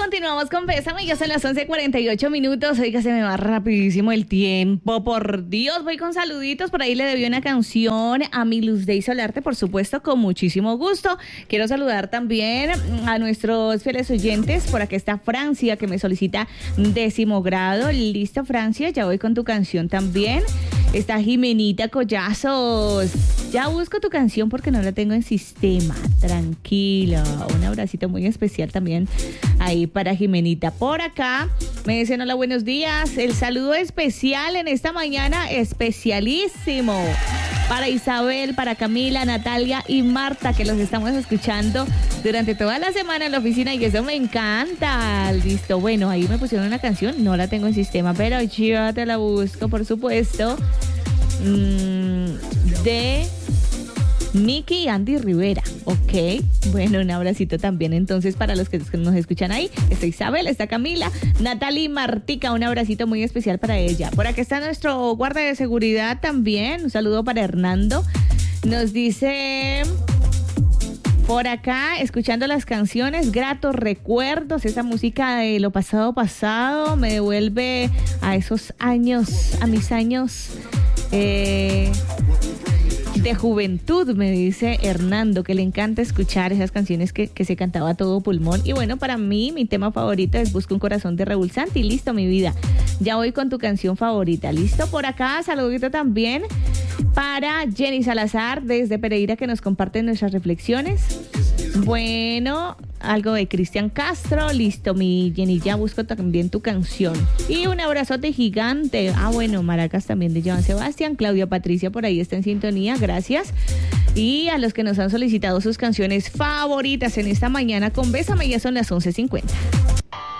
continuamos con Bésame, ya son las 11:48. Oiga, se me va rapidísimo el tiempo, por Dios. Voy con saluditos, por ahí le debió una canción a mi Luz de Solarte, por supuesto, con muchísimo gusto. Quiero saludar también a nuestros fieles oyentes. Por acá está Francia, que me solicita 10º grado. Listo, Francia, ya voy con tu canción también. Está Jimenita Collazos. Ya busco tu canción porque no la tengo en sistema. Tranquilo. Un abracito muy especial también ahí para Jimenita. Por acá me dicen hola, buenos días. El saludo especial en esta mañana, especialísimo. Para Isabel, para Camila, Natalia y Marta, que los estamos escuchando durante toda la semana en la oficina y eso me encanta. Listo, bueno, ahí me pusieron una canción, no la tengo en sistema, pero yo te la busco, por supuesto. De Miki y Andy Rivera, ok. Bueno, un abracito también entonces para los que nos escuchan ahí. Está Isabel, está Camila, Natalia y Martica, un abracito muy especial para ella. Por acá está nuestro guardia de seguridad también, un saludo para Hernando. Nos dice por acá, escuchando las canciones, gratos recuerdos, esa música de lo pasado me devuelve a esos años, a mis años de juventud, me dice Hernando, que le encanta escuchar esas canciones que se cantaba a todo pulmón. Y bueno, para mí, mi tema favorito es Busca un corazón de Raúl Santi. Listo, mi vida. Ya voy con tu canción favorita. Listo, por acá, saludito también para Jenny Salazar desde Pereira, que nos comparte nuestras reflexiones. Bueno, algo de Cristian Castro. Listo, mi Jenny, ya busco también tu canción. Y un abrazote gigante. Bueno, maracas también de Joan Sebastián. Claudia Patricia por ahí está en sintonía, gracias. Y a los que nos han solicitado sus canciones favoritas en esta mañana con Bésame, ya son las 11:50.